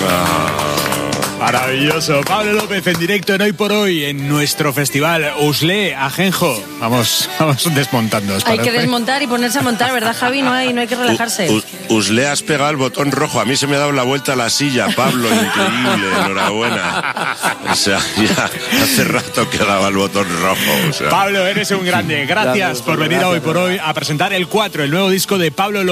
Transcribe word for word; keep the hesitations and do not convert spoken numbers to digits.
Maravilloso. Pablo López en directo en Hoy por Hoy en nuestro festival Usle Ajenjo. Vamos, vamos desmontando. Hay que desmontar y ponerse a montar, ¿verdad, Javi? No hay, no hay que relajarse. U, u, Usle, has pegado el botón rojo. A mí se me ha dado la vuelta a la silla, Pablo. Increíble, enhorabuena. O sea, ya hace rato que daba el botón rojo. O sea. Pablo, eres un grande. Gracias, gracias por venir gracias, a Hoy por Hoy a presentar el cuatro, el nuevo disco de Pablo López.